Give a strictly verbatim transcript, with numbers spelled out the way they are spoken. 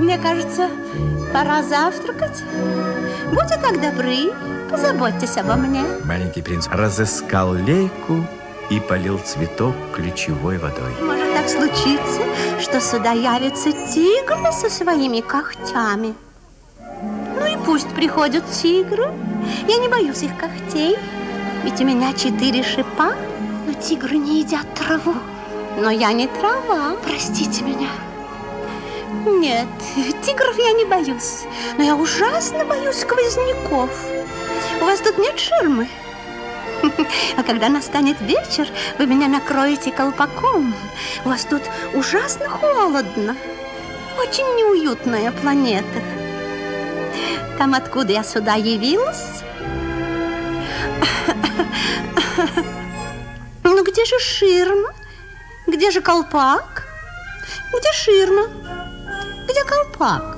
Мне кажется, пора завтракать. Будьте так добры, позаботьтесь обо мне. Маленький принц разыскал лейку и полил цветок ключевой водой. Может так случиться, что сюда явится тигр со своими когтями. Ну и пусть приходят тигры. Я не боюсь их когтей, ведь у меня четыре шипа. Но тигры не едят траву. Но я не трава. Простите меня. Нет, тигров я не боюсь. Но я ужасно боюсь сквозняков. У вас тут нет ширмы? А когда настанет вечер, вы меня накроете колпаком. У вас тут ужасно холодно. Очень неуютная планета. Там, откуда я сюда явилась. Ну где же ширма? Где же колпак? Где ширма? Где колпак?